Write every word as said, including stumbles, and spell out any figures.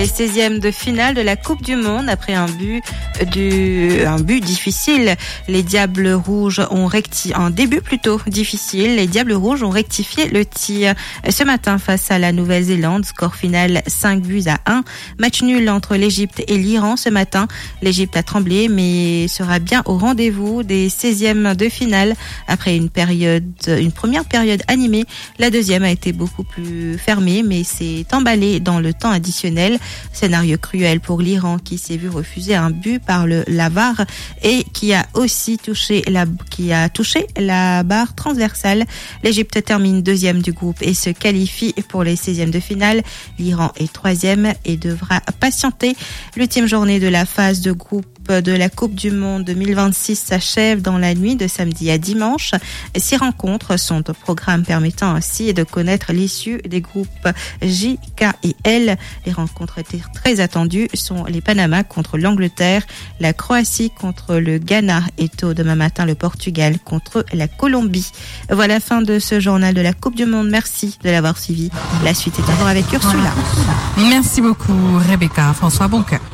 les seizièmes de finale de la Coupe du Monde. Après un but du, un but difficile, les Diables Rouges ont rectifié, un début plutôt difficile, les Diables Rouges ont rectifié le tir ce matin face à la Nouvelle-Zélande. Score final cinq buts à un. Match nul entre l'Égypte et l'Iran ce matin. L'Égypte a tremblé mais sera bien au rendez-vous des seizièmes de finale. Après une période, une première période animée, la deuxième a été beaucoup plus fermée mais s'est emballée dans le temps additionnel. Scénario cruel pour l'Iran qui s'est vu refuser un but par le la V A R et qui a aussi touché la qui a touché la barre transversale. L'Égypte termine deuxième du groupe et se qualifie pour les seizièmes de finale. L'Iran est troisième et devra patienter. L'ultime journée de la phase de groupe de la Coupe du Monde deux mille vingt-six s'achève dans la nuit de samedi à dimanche. Six rencontres sont au programme permettant ainsi de connaître l'issue des groupes J, K et L. Les rencontres très attendues sont les Panama contre l'Angleterre, la Croatie contre le Ghana et tôt demain matin le Portugal contre la Colombie. Voilà la fin de ce journal de la Coupe du Monde. Merci de l'avoir suivi. La suite est encore avec Ursula. Merci beaucoup Rebecca. François Boncoeur.